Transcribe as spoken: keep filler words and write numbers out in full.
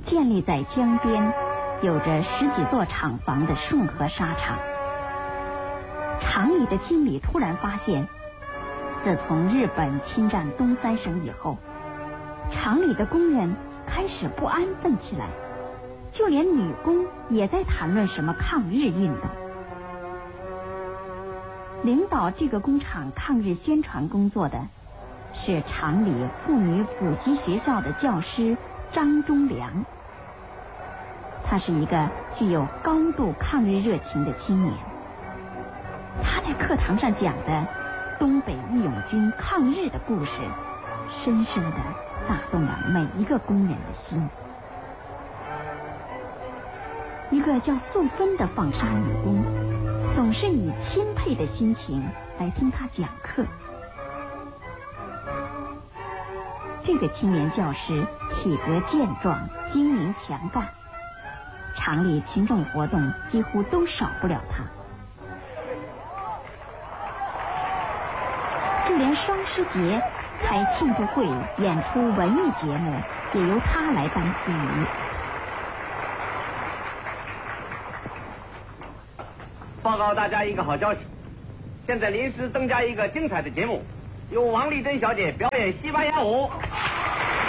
建立在江边，有着十几座厂房的顺河纱厂。厂里的经理突然发现，自从日本侵占东三省以后，厂里的工人开始不安分起来，就连女工也在谈论什么抗日运动。领导这个工厂抗日宣传工作的是厂里妇女补习学校的教师张忠良。他是一个具有高度抗日热情的青年。他在课堂上讲的东北义勇军抗日的故事，深深地打动了每一个工人的心。一个叫素芬的纺纱女工，总是以钦佩的心情来听他讲课。这个青年教师体格健壮，精明强干，厂里群众活动几乎都少不了他。就连双十节开庆祝会、演出文艺节目，也由他来当司仪。 报告大家一个好消息，现在临时增加一个精彩的节目，由王丽珍小姐表演西班牙舞。